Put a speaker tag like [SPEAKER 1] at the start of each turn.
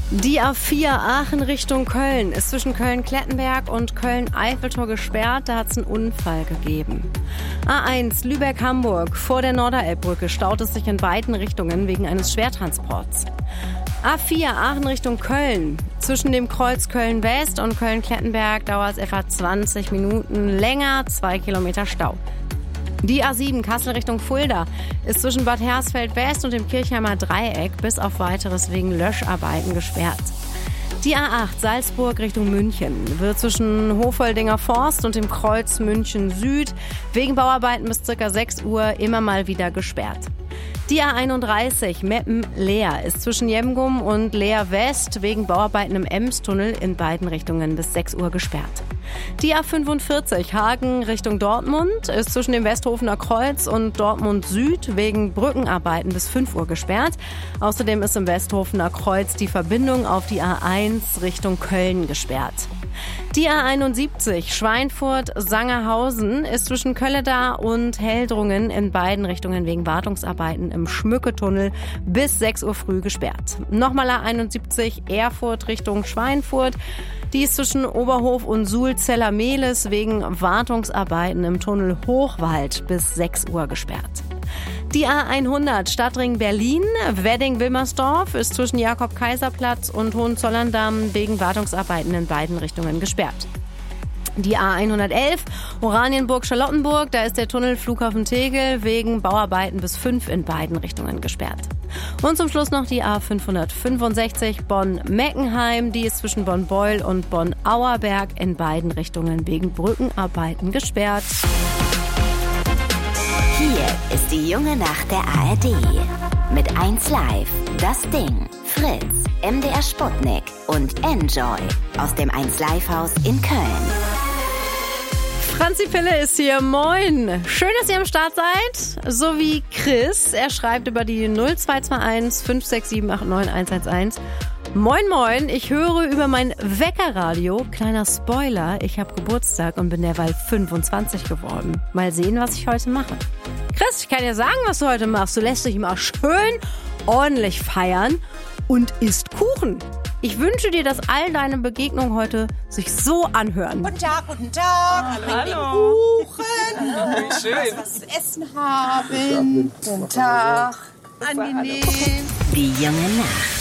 [SPEAKER 1] Die A4 Aachen Richtung Köln ist zwischen Köln-Klettenberg und Köln-Eiffeltor gesperrt. Da hat es einen Unfall gegeben. A1 Lübeck-Hamburg. Vor der Norderelbbrücke staut es sich in beiden Richtungen wegen eines Schwertransports. A4 Aachen Richtung Köln. Zwischen dem Kreuz Köln-West und Köln-Klettenberg dauert es etwa 20 Minuten länger, 2 Kilometer Stau. Die A7 Kassel Richtung Fulda ist zwischen Bad Hersfeld-West und dem Kirchheimer Dreieck bis auf Weiteres wegen Löscharbeiten gesperrt. Die A8 Salzburg Richtung München wird zwischen Hofoldinger Forst und dem Kreuz München Süd wegen Bauarbeiten bis ca. 6 Uhr immer mal wieder gesperrt. Die A31 Meppen-Leer ist zwischen Jemgum und Leer West wegen Bauarbeiten im Emstunnel in beiden Richtungen bis 6 Uhr gesperrt. Die A45 Hagen Richtung Dortmund ist zwischen dem Westhofener Kreuz und Dortmund Süd wegen Brückenarbeiten bis 5 Uhr gesperrt. Außerdem ist im Westhofener Kreuz die Verbindung auf die A1 Richtung Köln gesperrt. Die A71 Schweinfurt-Sangerhausen ist zwischen Kölleda und Heldrungen in beiden Richtungen wegen Wartungsarbeiten im Schmücketunnel bis 6 Uhr früh gesperrt. Nochmal A71 Erfurt Richtung Schweinfurt. Die ist zwischen Oberhof und Suhl-Zellermehlis wegen Wartungsarbeiten im Tunnel Hochwald bis 6 Uhr gesperrt. Die A100 Stadtring Berlin, Wedding-Wilmersdorf ist zwischen Jakob-Kaiser-Platz und Hohenzollern-Damm wegen Wartungsarbeiten in beiden Richtungen gesperrt. Die A111 Oranienburg-Charlottenburg, da ist der Tunnel Flughafen Tegel wegen Bauarbeiten bis 5 in beiden Richtungen gesperrt. Und zum Schluss noch die A565 Bonn-Meckenheim, die ist zwischen Bonn-Beul und Bonn-Auerberg in beiden Richtungen wegen Brückenarbeiten gesperrt.
[SPEAKER 2] Hier ist die junge Nacht der ARD. Mit 1Live, Das Ding, Fritz, MDR Sputnik und Enjoy aus dem 1Live-Haus in Köln.
[SPEAKER 1] Franzi Pille ist hier. Moin. Schön, dass ihr am Start seid. So wie Chris. Er schreibt über die 0221 567 89 111. Moin, moin. Ich höre über mein Weckerradio. Kleiner Spoiler. Ich habe Geburtstag und bin derweil 25 geworden. Mal sehen, was ich heute mache. Chris, ich kann dir sagen, was du heute machst. Du lässt dich immer schön ordentlich feiern und isst Kuchen. Ich wünsche dir, dass all deine Begegnungen heute sich so anhören.
[SPEAKER 3] Guten Tag, guten Tag.
[SPEAKER 4] Hallo.
[SPEAKER 3] Kuchen.
[SPEAKER 4] Schön.
[SPEAKER 3] Was zu essen haben. Guten Tag. Angenehm.
[SPEAKER 2] Die junge Nacht.